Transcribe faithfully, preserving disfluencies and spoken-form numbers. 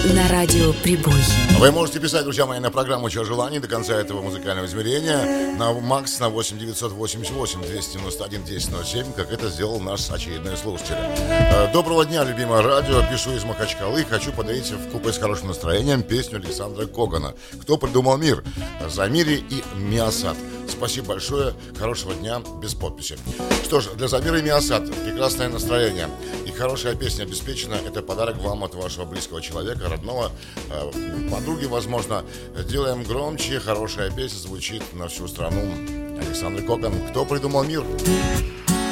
на радио «Прибой». Вы можете писать, друзья мои, на программу «Чье желание» до конца этого музыкального измерения на Макс на восемь девятьсот восемьдесят восемь двести девяносто один десять ноль семь, как это сделал наш очередной слушатель. Доброго дня, любимое радио. Пишу из Махачкалы. Хочу подарить в купе с хорошим настроением песню Александра Когана «Кто придумал мир?» Замири и Миасат. Спасибо большое. Хорошего дня без подписи. Что ж, для Замира и Миасат прекрасное настроение и хорошая песня обеспечена. Это подарок вам от вашего близкого человека, родного, подруги, возможно. Делаем громче. Хорошая песня звучит на всю страну. Александр Коган «Кто придумал мир?»